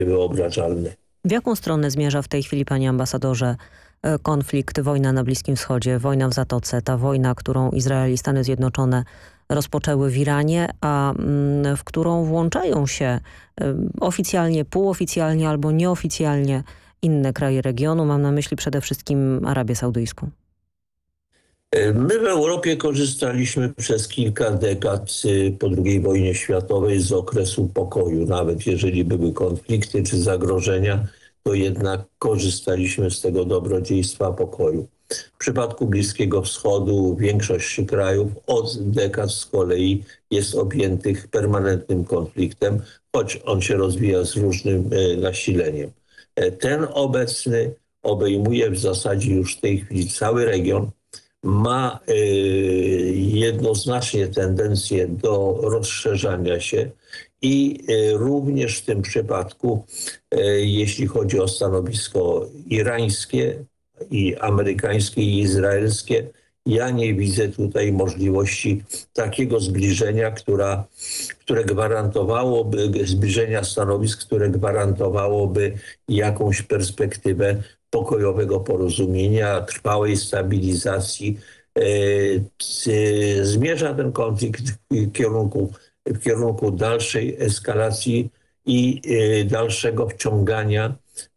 niewyobrażalny. W jaką stronę zmierza w tej chwili, panie ambasadorze, konflikt, wojna na Bliskim Wschodzie, wojna w Zatoce, ta wojna, którą Izrael i Stany Zjednoczone rozpoczęły w Iranie, a w którą włączają się oficjalnie, półoficjalnie albo nieoficjalnie inne kraje regionu? Mam na myśli przede wszystkim Arabię Saudyjską. My w Europie korzystaliśmy przez kilka dekad po II wojnie światowej z okresu pokoju. Nawet jeżeli były konflikty czy zagrożenia, to jednak korzystaliśmy z tego dobrodziejstwa pokoju. W przypadku Bliskiego Wschodu większość krajów od dekad z kolei jest objętych permanentnym konfliktem, choć on się rozwija z różnym nasileniem. Ten obecny obejmuje w zasadzie już w tej chwili cały region. Ma jednoznacznie tendencję do rozszerzania się i również w tym przypadku, jeśli chodzi o stanowisko irańskie i amerykańskie i izraelskie, ja nie widzę tutaj możliwości takiego zbliżenia, które gwarantowałoby, zbliżenia stanowisk, które gwarantowałoby jakąś perspektywę pokojowego porozumienia, trwałej stabilizacji. Zmierza ten konflikt w kierunku dalszej eskalacji i dalszego wciągania,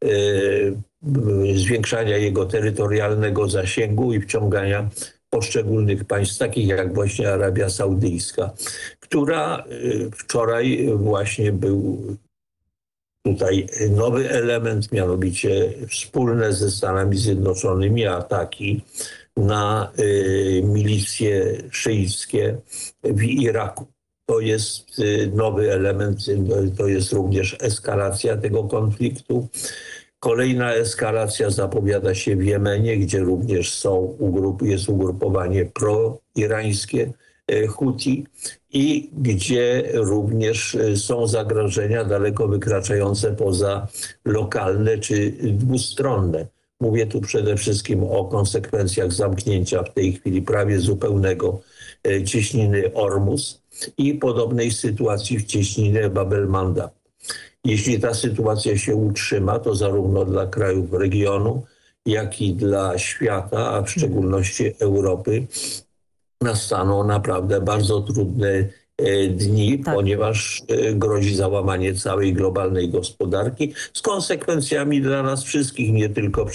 zwiększania jego terytorialnego zasięgu i wciągania poszczególnych państw, takich jak właśnie Arabia Saudyjska, która wczoraj właśnie był tutaj nowy element, mianowicie wspólne ze Stanami Zjednoczonymi ataki na milicje szyickie w Iraku. To jest nowy element, to jest również eskalacja tego konfliktu. Kolejna eskalacja zapowiada się w Jemenie, gdzie również jest ugrupowanie proirańskie Huti i gdzie również są zagrożenia daleko wykraczające poza lokalne czy dwustronne. Mówię tu przede wszystkim o konsekwencjach zamknięcia w tej chwili prawie zupełnego cieśniny Ormus i podobnej sytuacji w cieśninie Bab el-Mandab. Jeśli ta sytuacja się utrzyma, to zarówno dla krajów regionu, jak i dla świata, a w szczególności Europy, nastaną naprawdę bardzo trudne dni, tak, ponieważ grozi załamanie całej globalnej gospodarki z konsekwencjami dla nas wszystkich, nie tylko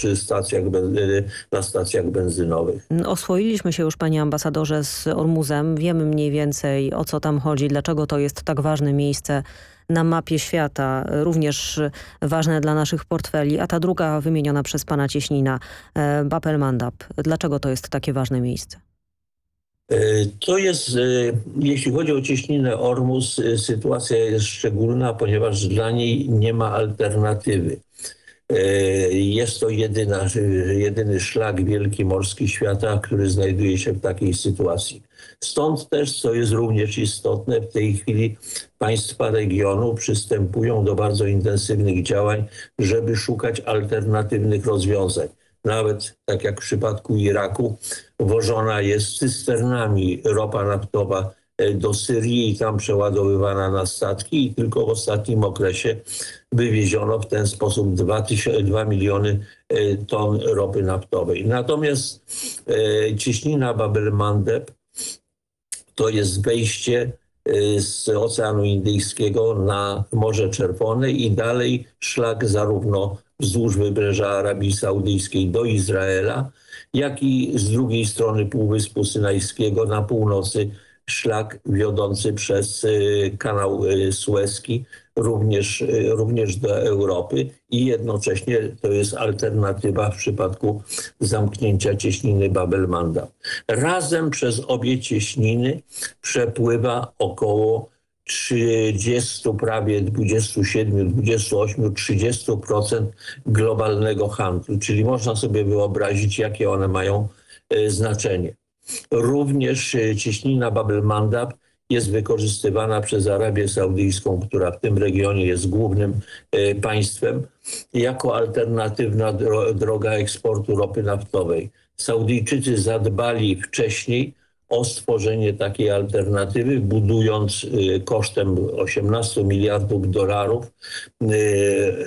na stacjach benzynowych. Oswoiliśmy się już, panie ambasadorze, z Ormuzem. Wiemy mniej więcej, o co tam chodzi, dlaczego to jest tak ważne miejsce na mapie świata, również ważne dla naszych portfeli, a ta druga wymieniona przez pana cieśnina, Bab el-Mandab. Dlaczego to jest takie ważne miejsce? To jest, jeśli chodzi o cieśninę Ormus, sytuacja jest szczególna, ponieważ dla niej nie ma alternatywy. Jest to jedyny szlak wielki morski świata, który znajduje się w takiej sytuacji. Stąd też, co jest również istotne, w tej chwili państwa regionu przystępują do bardzo intensywnych działań, żeby szukać alternatywnych rozwiązań. Nawet tak jak w przypadku Iraku, wożona jest cysternami ropa naftowa do Syrii i tam przeładowywana na statki i tylko w ostatnim okresie wywieziono w ten sposób 2 miliony ton ropy naftowej. Natomiast cieśnina Bab el-Mandeb to jest wejście z Oceanu Indyjskiego na Morze Czerwone i dalej szlak zarówno wzdłuż wybrzeża Arabii Saudyjskiej do Izraela, jak i z drugiej strony Półwyspu Synajskiego na północy szlak wiodący przez kanał Sueski również do Europy i jednocześnie to jest alternatywa w przypadku zamknięcia cieśniny Bab el-Mandab. Razem przez obie cieśniny przepływa około 30, prawie 27, 28, 30% globalnego handlu, czyli można sobie wyobrazić, jakie one mają znaczenie. Również cieśnina Bab el-Mandab jest wykorzystywana przez Arabię Saudyjską, która w tym regionie jest głównym państwem, jako alternatywna droga eksportu ropy naftowej. Saudyjczycy zadbali wcześniej o stworzenie takiej alternatywy, budując kosztem $18 miliardów